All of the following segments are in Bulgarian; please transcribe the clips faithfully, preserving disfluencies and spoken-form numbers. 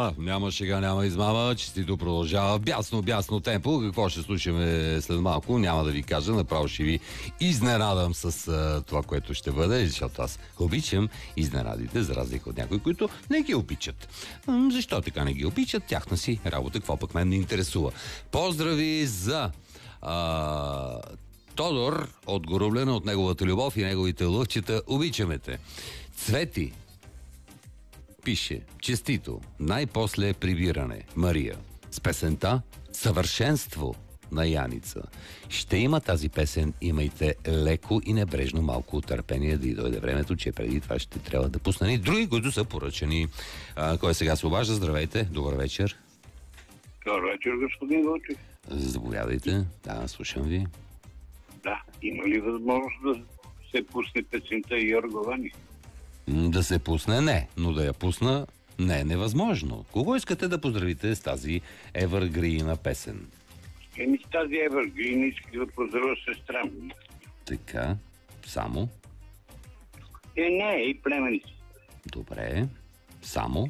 Да, няма шега, няма измама. Честито продължава. Бясно, бясно темпо. Какво ще слушаме след малко? Няма да ви кажа. Направо ще ви изненадам с а, това, което ще бъде, защото аз обичам изненадите, за разлика от някои, които не ги обичат. М- защо така не ги обичат? Тяхна си работа. Какво пък мен не интересува. Поздрави за а, Тодор от Горублена, от неговата любов и неговите лъвчета. Обичаме те. Цвети пише: честито, най-после прибиране, Мария. С песента Съвършенство на Яница. Ще има тази песен, имайте леко и небрежно малко търпение да и дойде времето, че преди това ще трябва да пусна и други, които са поръчани. А, кой сега се обажда? Здравейте, добър вечер. Добър вечер, господин Вълчев. Заповядайте, да, слушам ви. Да, има ли възможност да се пусне песента Йорговани? Да се пусне, не, но да я пусна не е невъзможно. Кого искате да поздравите с тази евъргрийна песен? Еми с тази Evergreen исках да поздравя сестра ми. Така, само? Е, не, и племеници. Добре, само?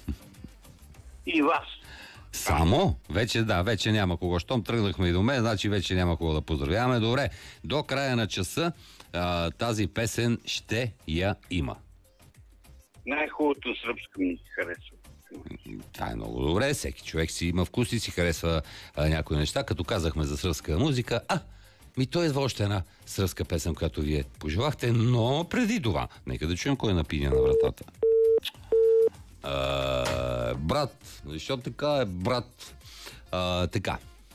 И вас. Само? Вече да, вече няма кого. Щом тръгнахме и до мен, значи вече няма кого да поздравяваме. Добре, до края на часа а, тази песен ще я има. Най-хубавото сръбска ми харесва. Това е много добре. Всеки човек си има вкус и си харесва а, някои неща. Като казахме за сръбска музика, а, ми той идва още една сръбска песен, която вие пожелахте, но преди това, нека да чуем кой напиня на вратата. А, брат, защо така е, брат? А, така.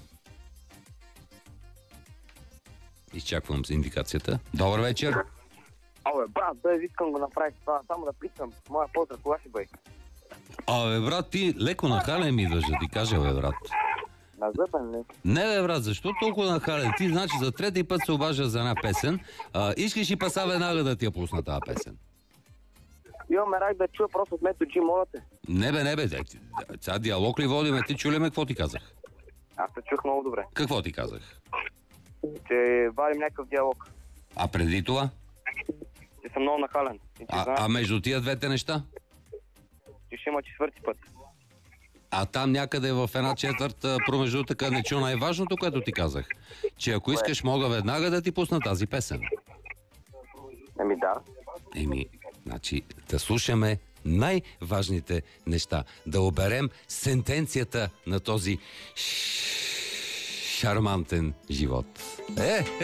Изчаквам с индикацията. Добър вечер. Абе, брат, да искам го направиш това, само да питам, моя поздрав, кога ще бъде? Абе, брат, ти леко нахален ми идваш да ти кажа, бе, брат. На зъбен ли? Не, бе, брат, защо толкова нахален? Ти, значи, за трети път се обажда за една песен. А, искаш и паса веднага да ти я пусна тази песен. Имаме рак да чуя просто от мето Джи, моля те. Не, бе, не, бе. Сега диалог ли водиме? Ти чули ме, какво ти казах? Аз те чух много добре. Какво ти казах? Че вадим някакъв диалог. А преди това? Че съм много нахален. И че А, знаеш, а между тия двете неща? че ще има четвърти път. А там някъде в една четвърт промеждутъка не чу най-важното, което ти казах. Че ако искаш, мога веднага да ти пусна тази песен. Еми да. Еми, значи, да слушаме най-важните неща. Да оберем сентенцията на този шармантен живот. Е, е!